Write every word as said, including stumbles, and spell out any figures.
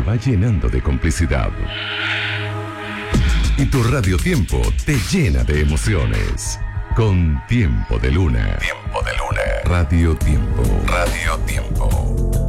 va llenando de complicidad. Y tu radiotiempo te llena de emociones. Con Tiempo de Luna. Tiempo de Luna. Radio Tiempo. Radio Tiempo.